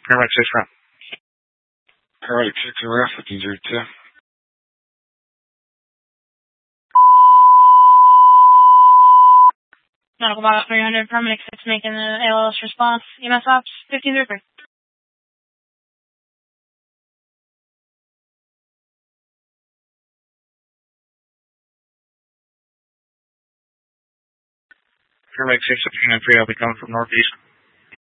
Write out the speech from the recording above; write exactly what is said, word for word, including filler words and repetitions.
Paramedic six round. Paramedic six around fifteen zero two. Medical Bot three hundred, Paramedic six making the A L S response. E M S Ops fifteen zero three. Paramedic six fifteen zero three, I'll be coming from northeast.